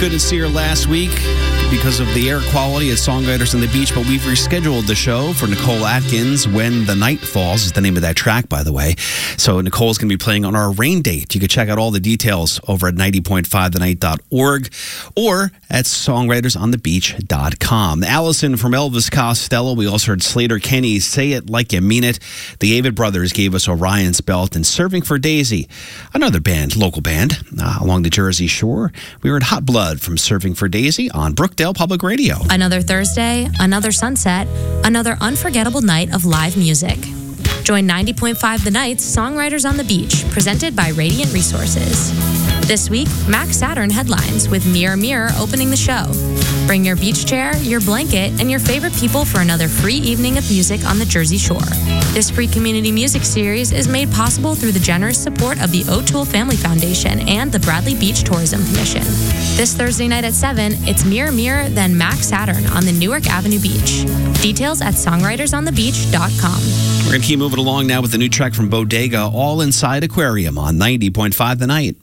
couldn't see her last week because of the air quality at Songwriters on the Beach, but we've rescheduled the show for Nicole Atkins. When the Night Falls is the name of that track, by the way. So Nicole's going to be playing on our rain date. You can check out all the details over at 90.5thenight.org or at songwritersonthebeach.com. Allison from Elvis Costello. We also heard Slater Kenny's Say It Like You Mean It. The Avid Brothers gave us Orion's Belt, and Serving for Daisy, another band, local band, along the Jersey Shore. We heard Hot Blood from Serving for Daisy on Brookdale Public Radio. Another Thursday, another sunset, another unforgettable night of live music. Join 90.5 The Night's Songwriters on the Beach, presented by Radiant Resources. This week, Max Saturn headlines with Mirror Mirror opening the show. Bring your beach chair, your blanket, and your favorite people for another free evening of music on the Jersey Shore. This free community music series is made possible through the generous support of the O'Toole Family Foundation and the Bradley Beach Tourism Commission. This Thursday night at 7, it's Mirror Mirror, then Max Saturn on the Newark Avenue Beach. Details at songwritersonthebeach.com. We're going to keep moving along now with the new track from Bodega, All Inside Aquarium on 90.5 The Night.